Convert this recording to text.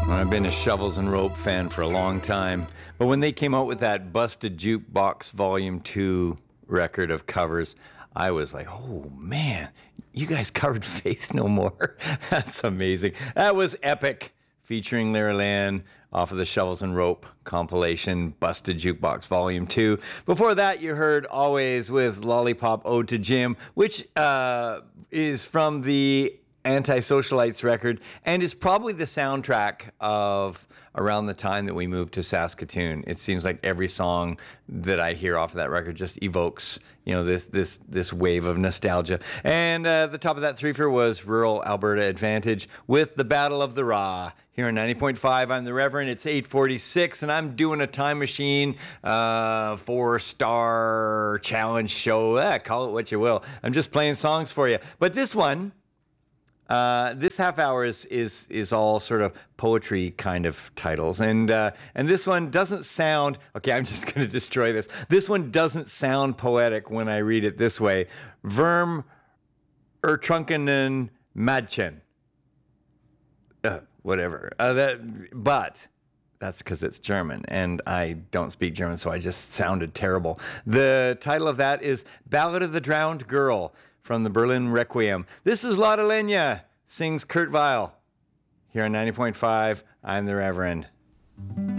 I've been a Shovels and Rope fan for a long time, but when they came out with that Busted Jukebox Volume 2 record of covers, I was like, oh man, you guys covered Faith No More. That's amazing. That was epic, featuring Lara Land off of the Shovels and Rope compilation, Busted Jukebox Volume 2. Before that, you heard Always with Lollipop Ode to Jim, which is from the Anti-Socialites record and is probably the soundtrack of around the time that we moved to Saskatoon. It seems like every song that I hear off of that record just evokes, this wave of nostalgia. And the top of that threefer was Rural Alberta Advantage with The Battle of the Raw. Here on 90.5, I'm the Reverend. It's 8:46, and I'm doing a time machine 4-star challenge show. Call it what you will. I'm just playing songs for you. But this one, this half hour is all sort of poetry kind of titles, and this one doesn't sound okay. I'm just going to destroy this. This one doesn't sound poetic when I read it this way. Verm Ertrunkenen Madchen. Whatever. But that's because it's German, and I don't speak German, so I just sounded terrible. The title of that is Ballad of the Drowned Girl from the Berlin Requiem. This is Lotte Lenya, sings Kurt Weill. Here on 90.5, I'm the Reverend.